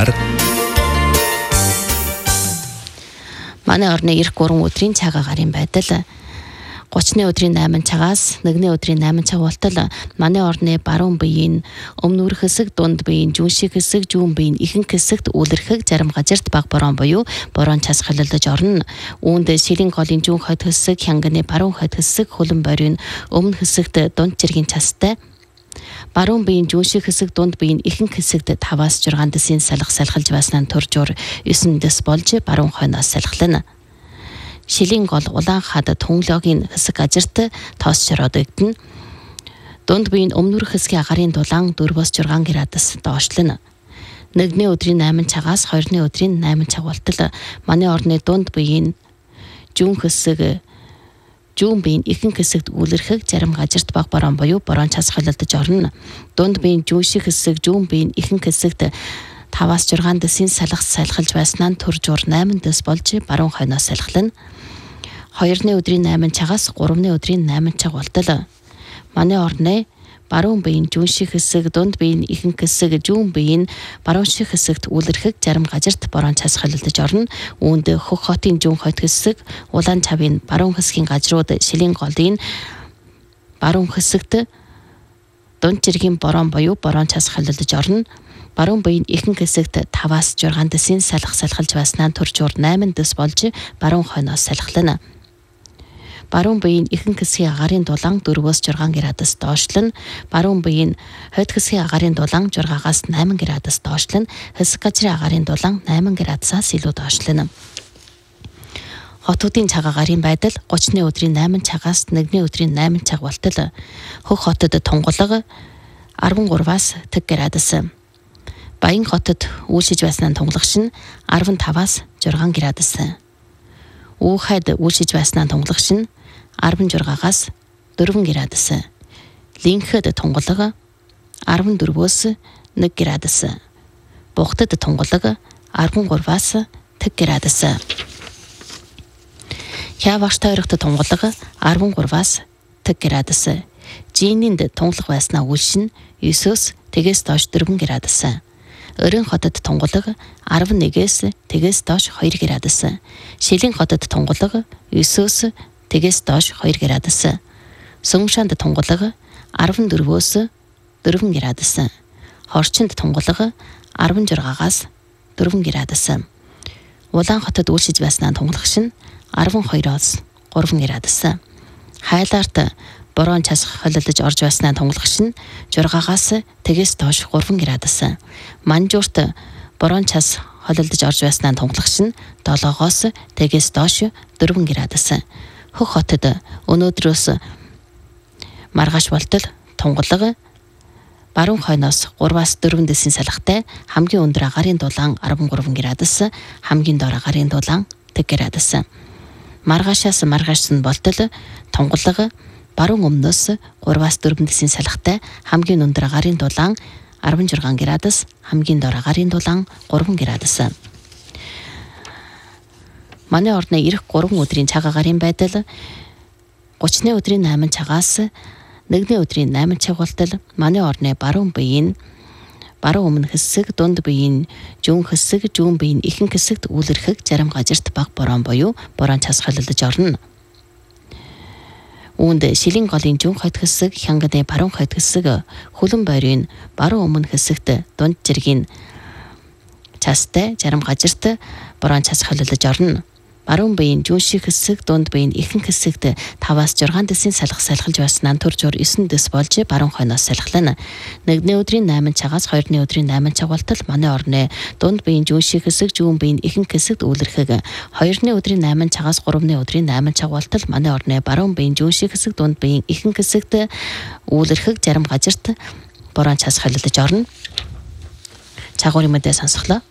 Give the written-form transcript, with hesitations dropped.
арга. Манай орны эх 3 өдрийн цаг агарын байдал 30-ны өдрийн 8 цагаас 1-ний өдрийн 8 цаг болтол манай орны баруун биеийн өмнөр хэсэг, дунд биеийн зүүн шиг хэсэг, зүүн биеийн ихэнх хэсэгт үлэрхэг зарим газарт бага борон буюу борон цас хөлөлдөж орно. Үүнд шилийн голын зүүн хойд хэсэг, хянганы баруун хойд хэсэг, хөлөн борийн өмнө хэсэгт дунд цэргийн цастай. Баруун биеийн зүүн шиг хэсэг, дунд биеийн ихэнх хэсэгт 5-аас 6 дэсийн салхи салхилж байснаа төржөөр 9 дэс болж баруун хойноос салхилна. Шилийн гол улаан хад түнлөгийн хэсэг газарт тоос шородогдно. Дунд биеийн өмнөр хэсгийн агарын дулаан 4-өөс 6 градус доошлно. 1-ний өдрийн 8 цагаас 2-ны өдрийн 8 цаг болтол манай орны дунд биеийн зүүн хэсэг, зүүн биеийн ихэнх хэсэгт үлэрхэг зарим газарт бага борон буюу борон цас хөлөлдөж орно. Дунд биеийн зүүн шиг хэсэг, зүүн биеийн ихэнх хэсэгт 5-аас 6 дэсийн салхи салхилж байснаа төржөөр 8 дэс болж баруун хойноос салхилна. 2-ны өдрийн 8 цагаас 3-ны өдрийн 8 цаг болтол манай орны баруун биеийн зүүн шиг хэсэг, дунд биеийн ихэнх хэсэг, зүүн биеийн баруун шиг хэсэгт үлэрхэг зарим газарт борон цас хөлөлдөж орно. Үүнд Хөх хотын зүүн хойд хэсэг, Улаан цавын баруун хэсгийн газрууд, Шилийн голын баруун хэсэгт дунд цэргийн борон буюу борон цас хөлөлдөж орно. Баруун биеийн ихэнх хэсэгт 5-аас 6 дэсийн салхи салхилж байснаа төржөөр 8 дэс болж баруун хойноос салхилна. Баруун биеийн ихэнх хэсгийн агарын дулаан 4-өөс 6 градус доошлно. Баруун биеийн хойд хэсгийн агарын дулаан 6-аас 8 градус доошлно. Хэсэг газрын агарын дулаан 8 градусаас илүү доошлно. Хотуудын цаг агарын байдал 30-ны өдрийн 8 цагаас 1-ний өдрийн 8 цаг болтол Хөх хотод тунгалаг 13-аас 10 градус. Баян хотод үйлшиж байснаа тунгалагч нь 15-аас 6 градус. Уухайд үйлшиж байснаа тунгалагч нь 16-аас 4 градус. Линхэд тунгалаг 14-өөс 1 градус. Бухтад тунгалаг 13-аас 10 градус. Хявагш тойрогт тунгалаг 13-аас 10 градус. Жининд тунгалаг байснаа үйлшин 9-өөс тэгээс доош 4 градус. Өрийн хотод тунгалаг 11-ээс тэгээс доош 2 градус. Шилийн хотод тунгалаг 9-өөс тэгээс доош 2 градус. Сүншанд тунгалаг 14-өөс 4 градус. Хорчинд тунгалаг 16-аас 4 градус. Улаан хотод үйлшиж байснаа тунгалагч нь 12-оос 3 градус. Хайлаарт борон цас хөлөлдөж орж байснаа тунгалагч нь 6-аас тэгээс доош 3 градус. Манжуурт борон цас хөлөлдөж орж байснаа тунгалагч нь 7-оос тэгээс доош 4 градус. Хөх хотод өнөөдрөөс маргааш болтол тунгалаг баруун хойноос 3-аас 4 дэсийн салхитай хамгийн өндөр агарын дулаан 13 градус, хамгийн доор агарын дулаан 10 градус. Маргаашаас маргааш нь болтол тунгалаг баруун өмнөөс 3-аас 4 дэсийн салхитай хамгийн өндөр агарын дулаан 16 градус, хамгийн доор агарын дулаан 3 градус. Манай орны эх 3 өдрийн цаг агарын байдал 30-ны өдрийн 8 цагаас 1-ний өдрийн 8 цаг болтол манай орны баруун биеийн баруун өмнө хэсэг, дунд биеийн зүүн хэсэг, зүүн биеийн ихэнх хэсэгт үлэрхэг зарим газарт бага борон буюу борон цас хөлөлдөж орно. Үүнд Шилийн голын зүүн хойд хэсэг, Хянганы баруун хойд хэсэг, Хөлөн борийн баруун өмнө хэсэгт дунд цэргийн цастай зарим газарт борон цас хөлөлдөж орно. Баруун биеийн зүүн шиг хэсэг, дунд биеийн ихэнх хэсэгт 5-аас 6 дэсийн салхи салхилж байснаа төржөөр 9 дэс болж баруун хойноос салхилна. 1-ний өдрийн 8 цагаас 2-ны өдрийн 8 цаг болтол манай орны дунд биеийн зүүн шиг хэсэг, зүүн биеийн ихэнх хэсэгт үлэрхэг. 2-ны өдрийн 8 цагаас 3-ны өдрийн 8 цаг болтол манай орны баруун биеийн зүүн шиг хэсэг, дунд биеийн ихэнх хэсэгт үлэрхэг зарим газарт борон цас хөлөлдөж орно. Цагуурын мэдээ сонсголоо.